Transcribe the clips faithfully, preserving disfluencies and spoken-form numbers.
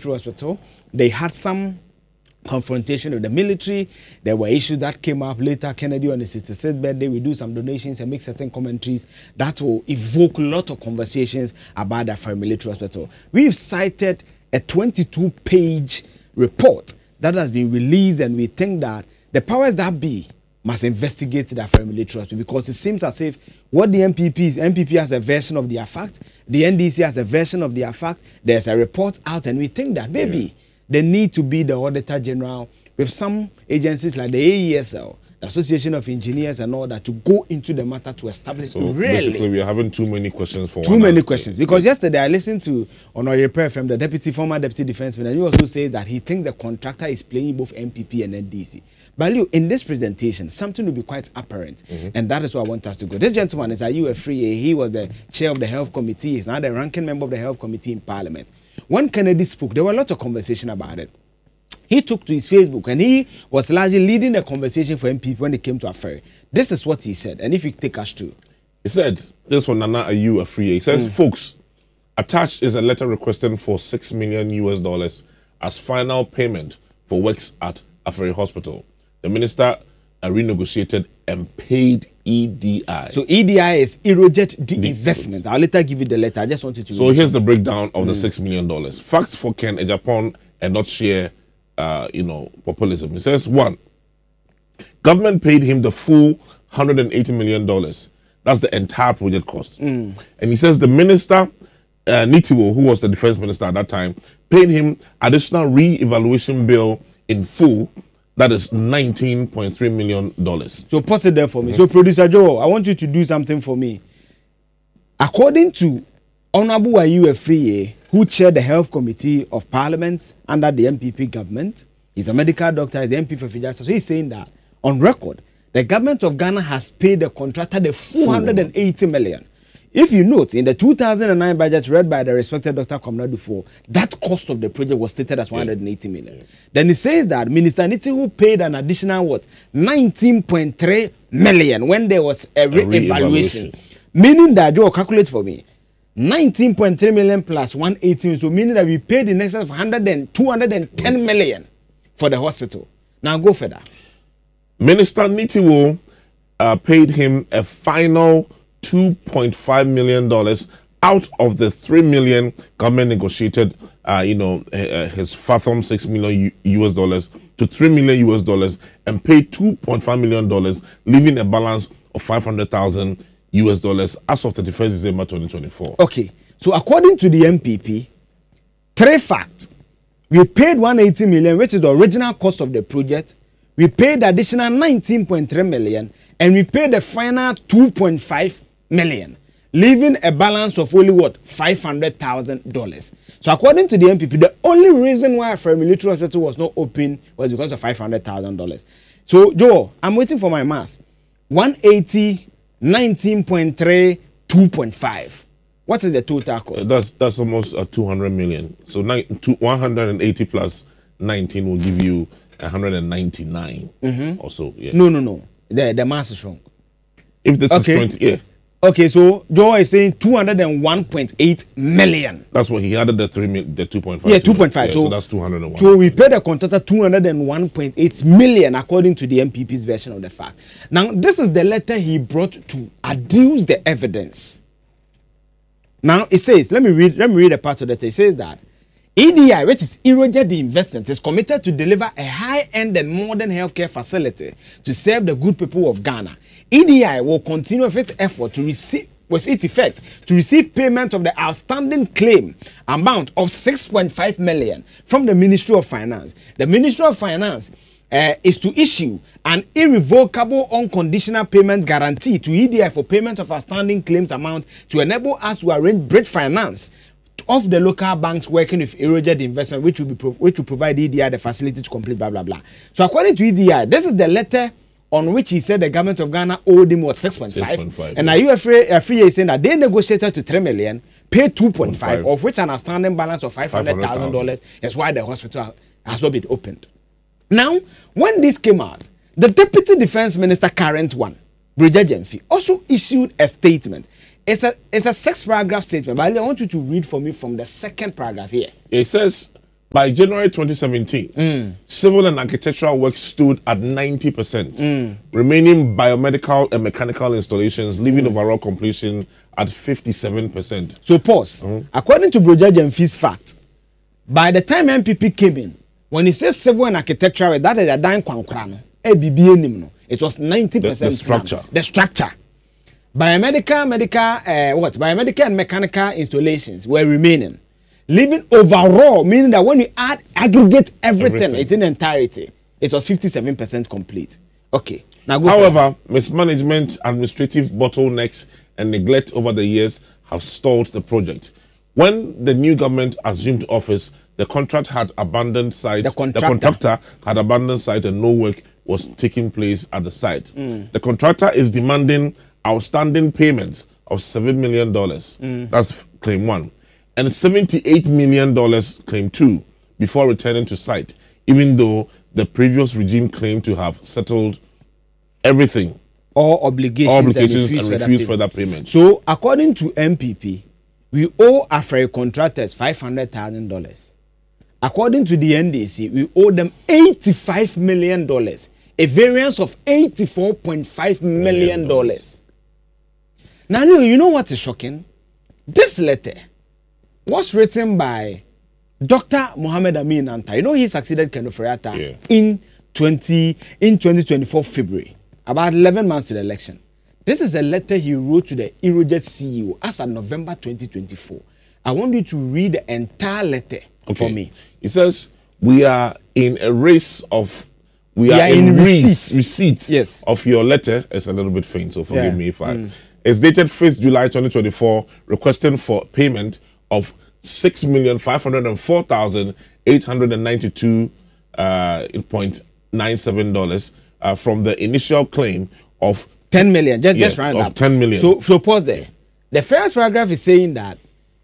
Military Hospital. They had some confrontation with the military. There were issues that came up later. Kennedy on his sixty-sixth birthday, we do some donations and make certain commentaries that will evoke a lot of conversations about the Afari Military Hospital. We've cited a twenty-two page report that has been released, and we think that the powers that be must investigate the Afari Military Hospital, because it seems as if what the M P P, M P P has a version of the fact, the N D C has a version of the fact, there's a report out, and we think that maybe yeah. They need to be the Auditor General with some agencies like the A E S L, the Association of Engineers and all that, to go into the matter to establish. So really, basically, we are having too many questions for too one many hour. questions. Because yesterday I listened to Honorable F M, the deputy, former deputy defense minister, and he also says that he thinks the contractor is playing both M P P and N D C. But you, in this presentation, something will be quite apparent, mm-hmm. and that is where I want us to go. This gentleman is Ayew Afriyie. He was the chair of the Health Committee. He's now the ranking member of the Health Committee in Parliament. When Kennedy spoke, there were a lot of conversation about it. He took to his Facebook, and he was largely leading the conversation for M P P when it came to Afari. This is what he said, and if you take us to. He said, this one, Nana Ayew Afriyie. He says, mm. folks, attached is a letter requesting for six million U S dollars as final payment for works at Afari Hospital. The minister uh, renegotiated and paid E D I. So E D I is Erojet the investment. I'll later give you the letter. I just wanted to. So here's the breakdown of mm. the six million dollars. Facts for Ken Ejapon and not share, uh, you know, populism. He says one, government paid him the full one hundred eighty million dollars. That's the entire project cost. Mm. And he says the minister, uh, Nitiwo, who was the defense minister at that time, paid him additional re-evaluation bill in full. That is nineteen point three million dollars. So pause it there for me. Mm-hmm. So Producer Joe, I want you to do something for me. According to Honorable Ayew Afriyie, who chaired the Health Committee of Parliament under the M P P government, he's a medical doctor, he's the M P for Fijasa. So he's saying that on record, the government of Ghana has paid the contractor the full one hundred eighty million. If you note, in the two thousand nine budget read by the respected Doctor Kwabena Duffuor, that cost of the project was stated as one hundred eighty million. Yeah. Then it says that Minister Nitiwo paid an additional what? nineteen point three million when there was a re-evaluation. Meaning that, Joe, calculate for me, nineteen point three million plus one hundred eighty, so meaning that we paid in excess of one hundred and two hundred ten million for the hospital. Now go further. Minister Nitiwo uh, paid him a final two point five million dollars out of the three million government negotiated, uh, you know, uh, his fathom six million U S dollars to three million U S dollars and paid two point five million dollars, leaving a balance of five hundred thousand U S dollars as of the thirty-first of December twenty twenty-four. Okay, so according to the M P P, three facts. We paid one hundred eighty million, which is the original cost of the project. We paid additional nineteen point three million, and we paid the final two point five million, leaving a balance of only what? five hundred thousand dollars. So according to the M P P, the only reason why Afari Military Hospital was not open was because of five hundred thousand dollars. So Joe, I'm waiting for my maths. one hundred eighty, nineteen point three, two point five. What is the total cost? That's that's almost uh, two hundred million. So nine, two, one hundred eighty plus nineteen will give you one hundred ninety-nine mm-hmm. or so. Yeah. No, no, no. The the math is wrong. If this okay. is twenty, yeah. Okay, so Joe is saying two hundred one point eight million. That's what he added the three mil, the two point five. Yeah, two point five. Yeah, so, so that's two hundred one. So we paid the contractor two hundred one point eight million according to the M P P's version of the fact. Now, this is the letter he brought to adduce the evidence. Now it says, let me read, let me read a part of the letter. It says that E D I, which is Erojet the investment, is committed to deliver a high-end and modern healthcare facility to serve the good people of Ghana. E D I will continue with its effort to receive, with its effect, to receive payment of the outstanding claim amount of six point five million from the Ministry of Finance. The Ministry of Finance uh, is to issue an irrevocable unconditional payment guarantee to E D I for payment of outstanding claims amount to enable us to arrange bridge finance of the local banks working with Erojet investment, which will be pro- which will provide E D I the facility to complete blah blah blah. So according to E D I, this is the letter on which he said the government of Ghana owed him what six point five, and Ayew Afriyie is saying that they negotiated to three million, paid two point five, of which an outstanding balance of five hundred thousand dollars is why the hospital has not been opened. Now, when this came out, the Deputy Defense Minister, current one, Brigadier Gyamfi, also issued a statement. It's a it's a six paragraph statement, but I want you to read for me from the second paragraph here. It says, By January twenty seventeen, mm. civil and architectural work stood at ninety percent, mm. remaining biomedical and mechanical installations, leaving mm. overall completion at fifty-seven percent. So pause. Mm-hmm. According to Broja Jemfi's fact, by the time M P P came in, when he says civil and architectural, that is a dime kwankrano, it was ninety percent. The, the structure. The structure. Biomedical, medical, uh, what? Biomedical and mechanical installations were remaining. Leaving overall, meaning that when you add, aggregate everything, everything. It's in entirety, it was fifty-seven percent complete. Okay. Now go However, mismanagement, administrative bottlenecks, and neglect over the years have stalled the project. When the new government assumed office, the contract had abandoned site. The contractor, the contractor had abandoned site, and no work was taking place at the site. Mm. The contractor is demanding outstanding payments of seven million dollars. Mm. That's claim one. And seventy-eight million dollars claim two before returning to site, even though the previous regime claimed to have settled everything. All obligations, all obligations and refused, and refused further payment. So, according to M P P, we owe Afrey contractors five hundred thousand dollars. According to the N D C, we owe them eighty-five million dollars, a variance of eighty-four point five million dollars. Now, you know what is shocking? This letter was written by Doctor Mohammed Amin Anta. You know he succeeded Ken Ofori-Atta yeah. in twenty in twenty twenty-four February, about eleven months to the election. This is a letter he wrote to the Erojet C E O as of November twenty twenty-four. I want you to read the entire letter okay. for me. It says we are in a race of we, we are, are in, in receipts. receipts yes. of your letter. It's a little bit faint, so forgive yeah. me if I. Mm. It's dated fifth July twenty twenty-four, requesting for payment of six million five hundred and four thousand eight hundred and ninety-two uh, point nine seven dollars uh, from the initial claim of ten million. Just, yeah, just round of up. ten million. So, so pause there. The first paragraph is saying that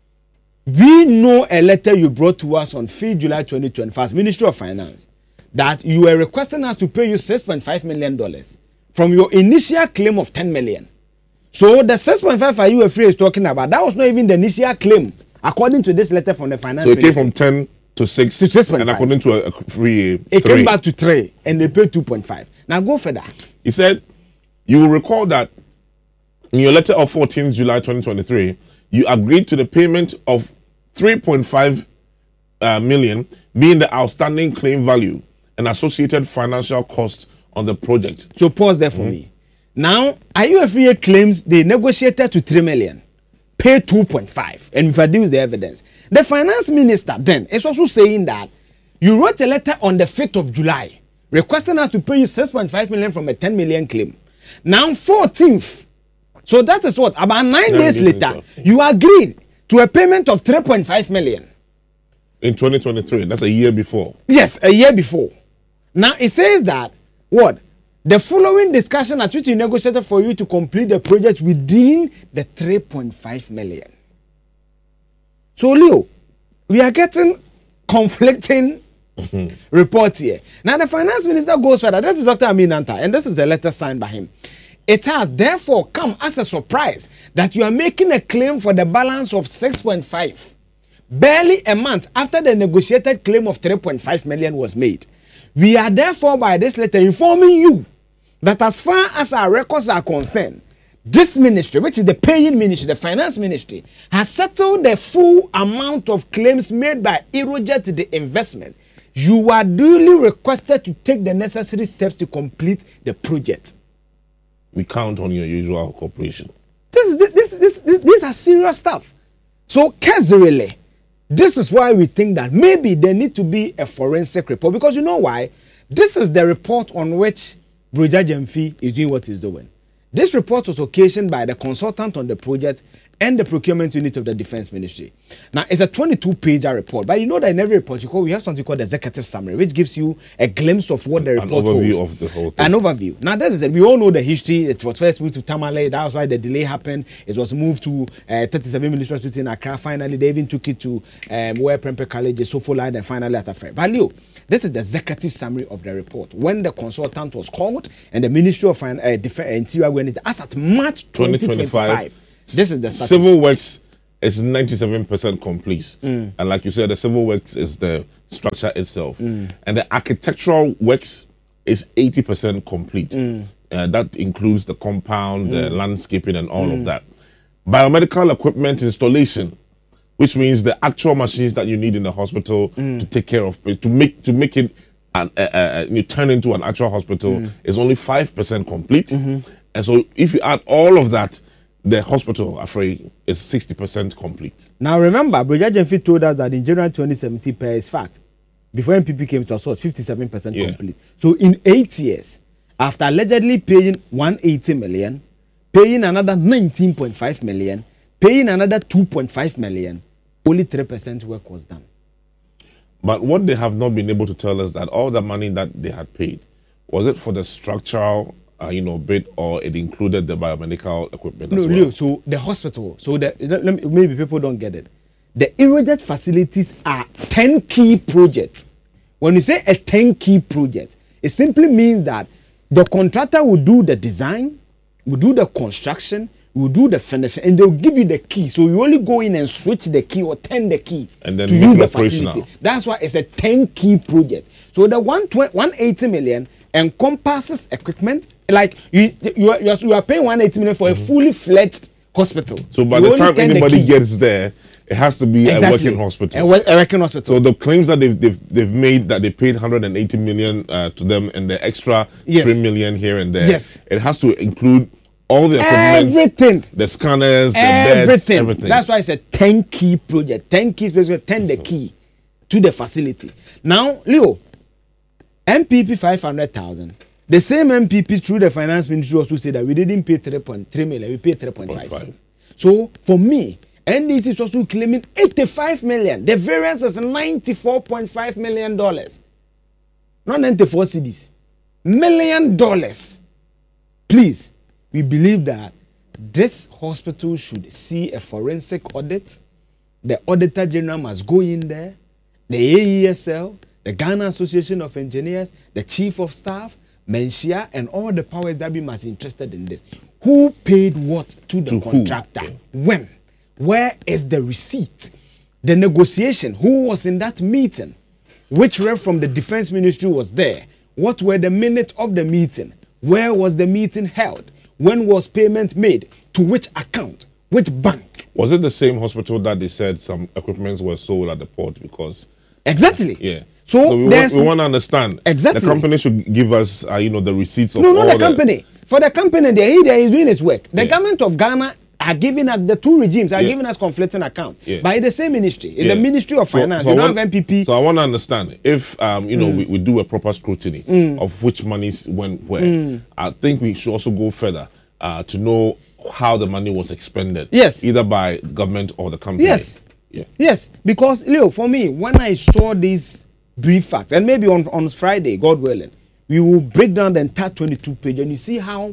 we know a letter you brought to us on fifth July twenty twenty-five, Ministry of Finance, that you were requesting us to pay you six point five million dollars from your initial claim of ten million. So the six point five you were free is talking about, that was not even the initial claim, according to this letter from the finance. So it came from ten to six, to six point five. And according to a, a free, it three. came back to three, and they paid two point five. Now go further. He said, you will recall that in your letter of fourteenth July twenty twenty-three, you agreed to the payment of three point five uh, million being the outstanding claim value and associated financial costs on the project. So pause there for mm-hmm. me. Now, I U F A claims they negotiated to three million, paid two point five, and we produced the evidence. The finance minister then is also saying that you wrote a letter on the fifth of July requesting us to pay you six point five million from a ten million claim. Now, fourteenth, so that is what, about nine, nine days later, later, you agreed to a payment of three point five million. In twenty twenty-three, that's a year before. Yes, a year before. Now, it says that, what? The following discussion at which you negotiated for you to complete the project within the three point five million. So, Leo, we are getting conflicting mm-hmm. reports here. Now, the finance minister goes further. This is Doctor Amin Anta, and this is the letter signed by him. It has therefore come as a surprise that you are making a claim for the balance of six point five, barely a month after the negotiated claim of three point five million was made. We are therefore by this letter informing you that as far as our records are concerned, this ministry, which is the paying ministry, the finance ministry, has settled the full amount of claims made by Erojet to the investment. You are duly requested to take the necessary steps to complete the project. We count on your usual cooperation. This is this this this, this these are serious stuff. So, casually, this is why we think that maybe there need to be a forensic report, because you know why? This is the report on which Broja Jemfi is doing what he's doing. This report was occasioned by the consultant on the project and the procurement unit of the Defense Ministry. Now, it's a twenty-two pager report, but you know that in every report you call, we have something called the executive summary, which gives you a glimpse of what the report An overview holds. of the whole thing. An overview. Now, this is it. We all know the history. It was first moved to Tamale. That was why the delay happened. It was moved to uh, thirty-seven Ministry Street in Accra. Finally, they even took it to um, where Prempeh College, Sofolide, and finally at Afrey. But Leo, this is the executive summary of the report. When the consultant was called and the Ministry of uh, Defense Interior went as at March twenty twenty-five. This is the status. Civil Works it's ninety-seven percent complete. Mm. And like you said, the civil works is the structure itself. Mm. And the architectural works is eighty percent complete. Mm. Uh, that includes the compound, mm. the landscaping, and all mm. of that. Biomedical equipment installation, which means the actual machines that you need in the hospital mm. to take care of, to make to make it an, uh, uh, you turn into an actual hospital, mm. is only five percent complete. Mm-hmm. And so if you add all of that, the hospital, I'm afraid, is sixty percent complete. Now remember, Brigadier Jemfi told us that in January twenty seventeen, per his fact, before M P P came to assault, fifty-seven percent yeah. complete. So in eight years, after allegedly paying one hundred eighty million, paying another nineteen point five million, paying another two point five million, only three percent work was done. But what they have not been able to tell us that all the money that they had paid, was it for the structural Uh, you know, bit, or it included the biomedical equipment no, as well? No, so the hospital, so the, let me, maybe people don't get it. The Irradiate facilities are ten key projects. When you say a ten key project, it simply means that the contractor will do the design, will do the construction, will do the finishing, and they'll give you the key. So you only go in and switch the key or turn the key and then to use the facility. That's why it's a ten key project. So the one hundred eighty million encompasses equipment. Like you, you are, you are paying one hundred eighty million for mm-hmm. a fully fledged hospital. So by you the time anybody the gets there, it has to be exactly. a working hospital. A, a working hospital. So the claims that they've they've, they've made that they paid one hundred eighty million uh, to them and the extra yes. three million here and there. Yes. It has to include all the equipment, everything, the scanners, the everything. beds, everything. That's why it's a ten key project. Ten keys, basically ten the key to the facility. Now, Leo, M P P five hundred thousand. The same M P P through the finance ministry also said that we didn't pay three point three million, we paid three point five. So for me, N D C is also claiming eighty-five million. The variance is ninety-four point five million dollars. Not ninety-four cedis. Million dollars. Please, we believe that this hospital should see a forensic audit. The Auditor General must go in there. The A E S L, the Ghana Association of Engineers, the Chief of Staff, Menshia, and all the powers that be must interested in this. Who paid what to the to contractor? Who? When? Where is the receipt? The negotiation. Who was in that meeting? Which rep from the Defense Ministry was there? What were the minutes of the meeting? Where was the meeting held? When was payment made? To which account? Which bank? Was it the same hospital that they said some equipments were sold at the port because... Exactly. Yeah. So, so we, want, we want to understand. Exactly. The company should give us, uh, you know, the receipts of no, all not the, the company. For the company, they he there is doing its work. The yeah. government of Ghana are giving us the two regimes are yeah. giving us conflicting accounts. Yeah. By the same ministry, it's yeah. the Ministry of so, Finance. So you don't have M P P. So I want to understand if um, you know mm. we, we do a proper scrutiny mm. of which monies went where. Mm. I think we should also go further uh, to know how the money was expended. Yes. Either by government or the company. Yes. Yeah. Yes. Because Leo, for me, when I saw these brief facts, and maybe on, on Friday, God willing, we will break down the entire twenty-two page and you see how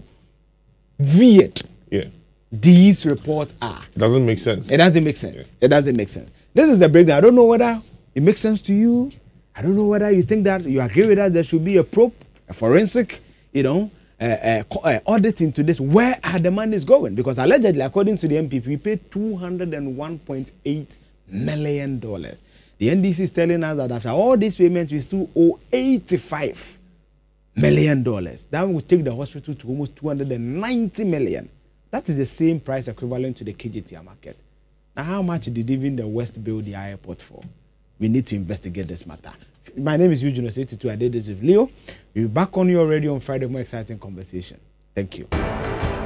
weird yeah. these reports are. It doesn't make sense. It doesn't make sense. Yeah. It doesn't make sense. This is the breakdown. I don't know whether it makes sense to you. I don't know whether you think that you agree with that there should be a probe, a forensic, you know, uh, uh, uh, audit into this. Where are the monies going? Because allegedly, according to the M P P, we paid two hundred one point eight million dollars. The N D C is telling us that after all these payments, we still owe eighty-five million dollars. That will take the hospital to almost two hundred ninety million dollars. That is the same price equivalent to the K G T R market. Now, how much did even the West build the airport for? We need to investigate this matter. My name is Eugene Osetutu. I did this with Leo. We'll be back on your radio on Friday, more exciting conversation. Thank you.